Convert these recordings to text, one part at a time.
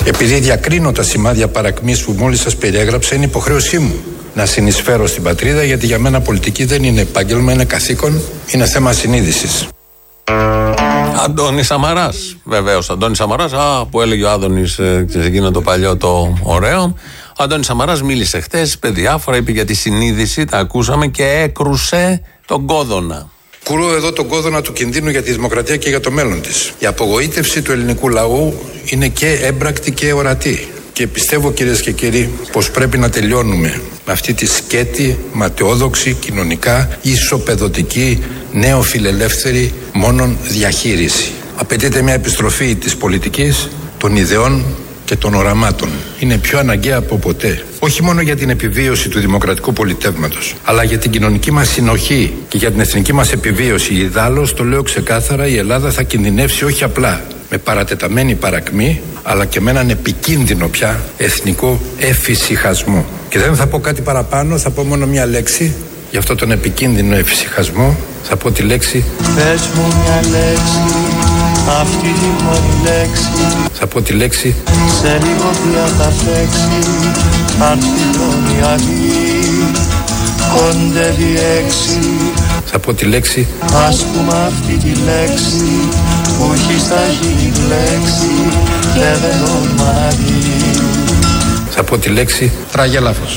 Επειδή διακρίνω τα σημάδια παρακμής που μόλις σας περιέγραψα, είναι υποχρέωσή μου να συνεισφέρω στην πατρίδα, γιατί για μένα πολιτική δεν είναι επάγγελμα, είναι καθήκον, είναι θέμα συνείδησης. Αντώνης Σαμαράς, βεβαίως. Αντώνης Σαμαράς, που έλεγε ο Άδωνης σε εκείνο το παλιό το ωραίο. Ο Αντώνης Σαμαράς μίλησε χτες, είπε διάφορα, είπε για τη συνείδηση, τα ακούσαμε, και έκρουσε τον κόδωνα. Κουρώ εδώ τον κόδωνα του κινδύνου για τη δημοκρατία και για το μέλλον της. Η απογοήτευση του ελληνικού λαού είναι και έμπρακτη και ορατή. Και πιστεύω, κυρίες και κύριοι, πως πρέπει να τελειώνουμε με αυτή τη σκέτη, ματαιόδοξη, κοινωνικά, ισοπεδωτική, νεοφιλελεύθερη μόνον διαχείριση. Απαιτείται μια επιστροφή της πολιτικής, των ιδεών και των οραμάτων. Είναι πιο αναγκαία από ποτέ. Όχι μόνο για την επιβίωση του δημοκρατικού πολιτεύματος, αλλά για την κοινωνική μας συνοχή και για την εθνική μας επιβίωση. Ιδάλλως, το λέω ξεκάθαρα, η Ελλάδα θα κινδυνεύσει όχι απλά με παρατεταμένη παρακμή, αλλά και με έναν επικίνδυνο πια εθνικό εφησυχασμό. Και δεν θα πω κάτι παραπάνω, θα πω μόνο μια λέξη για αυτό τον επικίνδυνο εφησυχασμό. Θα πω τη λέξη. Πες μου μια λέξη, αυτή τη μόνη λέξη. Θα πω τη λέξη. Σε λίγο πια θα φέξει, αν τη χρονιακή κοντεύει έξι. Θα πω τη λέξη. Ας πούμε αυτή τη λέξη που έχει στα χείλη λέξη και δεν τολμά να δει. Θα πω τη λέξη. Τραγέλαφος.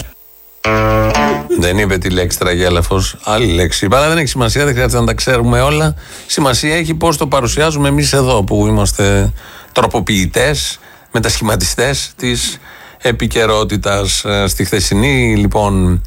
Δεν είπε τη λέξη τραγέλαφος, άλλη λέξη. Αλλά δεν έχει σημασία, δεν χρειάζεται να τα ξέρουμε όλα. Σημασία έχει πώς το παρουσιάζουμε εμείς εδώ, που είμαστε τροποποιητές, μετασχηματιστές της επικαιρότητας. Στη χθεσινή λοιπόν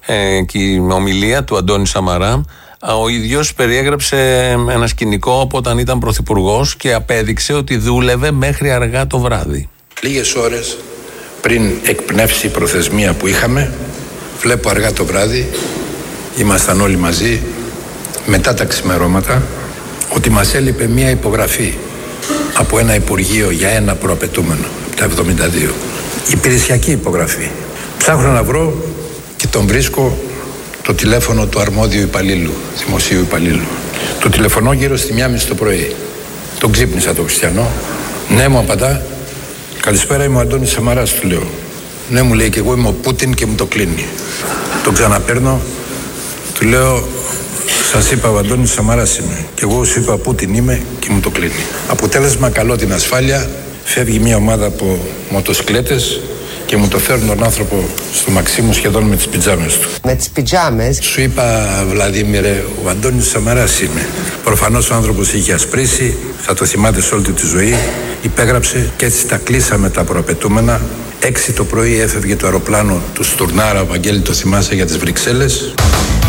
ομιλία του Αντώνη Σαμαρά, ο ίδιος περιέγραψε ένα σκηνικό από όταν ήταν πρωθυπουργός και απέδειξε ότι δούλευε μέχρι αργά το βράδυ. Λίγες ώρες πριν εκπνεύσει η προθεσμία που είχαμε, βλέπω αργά το βράδυ, ήμασταν όλοι μαζί, μετά τα ξημερώματα, ότι μας έλειπε μία υπογραφή από ένα υπουργείο για ένα προαπαιτούμενο, τα 72. Υπηρεσιακή υπογραφή. Ψάχνω να βρω και τον βρίσκω το τηλέφωνο του αρμόδιου υπαλλήλου, δημοσίου υπαλλήλου. Το τηλεφωνώ γύρω στη 1:30 το πρωί. Τον ξύπνησα τον Χριστιανό. Ναι, μου απαντά. Καλησπέρα, είμαι ο Αντώνης Σαμαράς, του λέω. Ναι, μου λέει, και εγώ είμαι ο Πούτιν, και μου το κλείνει. Τον ξαναπαίρνω, του λέω, σας είπα ο Αντώνης Σαμαράς είμαι. Και εγώ σου είπα Πούτιν είμαι, και μου το κλείνει. Αποτέλεσμα, καλό την ασφάλεια, φεύγει μια ομάδα από μοτοσυκλέτες και μου το φέρνουν τον άνθρωπο στο μαξί μου σχεδόν με τις πιτζάμες του. Με τις πιτζάμες. Σου είπα, Βλαδίμηρε, ο Αντώνης Σαμαράς είμαι. Προφανώς ο άνθρωπος είχε ασπρίσει, θα το θυμάται σε όλη του τη ζωή, υπέγραψε και έτσι τα κλείσαμε τα προαπαιτούμενα. 6 το πρωί έφευγε το αεροπλάνο του Στουρνάρα, ο Βαγγέλη το θυμάσαι, για τις Βρυξέλλες.